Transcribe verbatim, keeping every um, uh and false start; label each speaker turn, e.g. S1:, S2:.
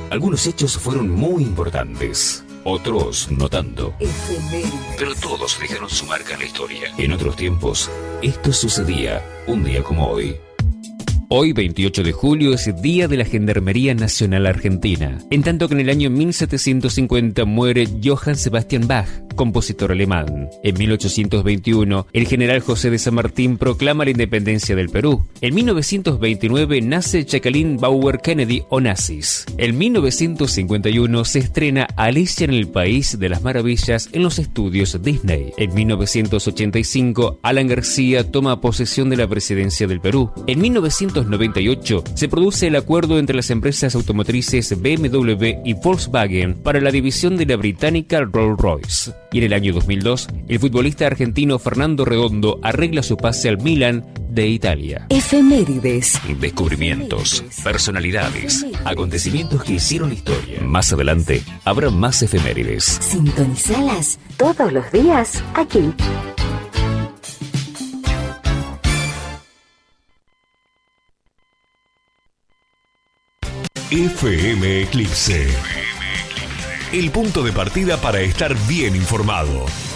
S1: Algunos hechos fueron muy importantes, otros no tanto. Pero todos dejaron su marca en la historia. En otros tiempos, esto sucedía un día como hoy. Hoy, veintiocho de julio, es Día de la Gendarmería Nacional Argentina, en tanto que en el año mil setecientos cincuenta muere Johann Sebastian Bach, compositor alemán. En mil ochocientos veintiuno, el general José de San Martín proclama la independencia del Perú. En mil novecientos veintinueve nace Jacqueline Bauer Kennedy Onassis. En mil novecientos cincuenta y uno se estrena Alicia en el País de las Maravillas en los estudios Disney. En mil novecientos ochenta y cinco, Alan García toma posesión de la presidencia del Perú. En mil novecientos noventa y ocho se produce el acuerdo entre las empresas automotrices B M W y Volkswagen para la división de la británica Rolls-Royce. Y en el año dos mil dos, el futbolista argentino Fernando Redondo arregla su pase al Milan de Italia.
S2: Efemérides.
S1: Descubrimientos, personalidades, acontecimientos que hicieron historia. Más adelante habrá más efemérides.
S2: Sintonizalas todos los días aquí.
S3: F M Eclipse. El punto de partida para estar bien informado.